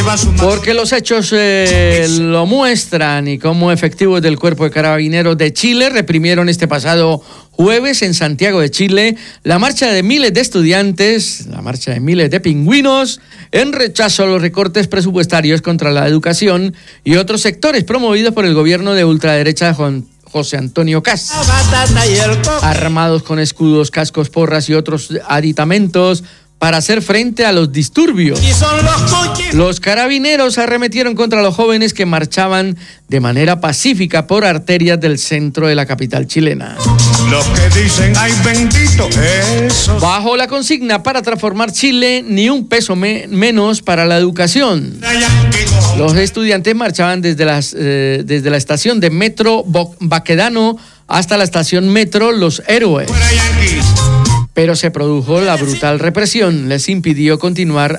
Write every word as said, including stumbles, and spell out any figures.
Porque los hechos eh, lo muestran y como efectivos del Cuerpo de Carabineros de Chile reprimieron este pasado jueves en Santiago de Chile la marcha de miles de estudiantes, la marcha de miles de pingüinos en rechazo a los recortes presupuestarios contra la educación y otros sectores promovidos por el gobierno de ultraderecha Juan José Antonio Kast. Armados con escudos, cascos, porras y otros aditamentos para hacer frente a los disturbios, los carabineros arremetieron contra los jóvenes que marchaban de manera pacífica por arterias del centro de la capital chilena. Los que dicen, ay bendito, eso. Bajo la consigna para transformar Chile, ni un peso me- menos para la educación. Los estudiantes marchaban desde, las, eh, desde la estación de metro Bo- Baquedano hasta la estación metro Los Héroes. Pero se produjo la brutal represión, les impidió continuar